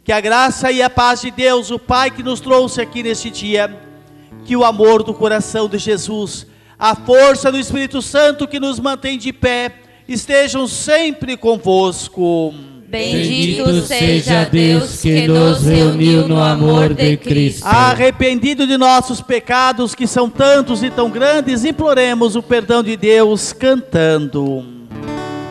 Que a graça e a paz de Deus, o Pai que nos trouxe aqui neste dia, que o amor do coração de Jesus, a força do Espírito Santo que nos mantém de pé, estejam sempre convosco. Bendito seja Deus que nos reuniu no amor de Cristo. Arrependido de nossos pecados, que são tantos e tão grandes, imploremos o perdão de Deus cantando.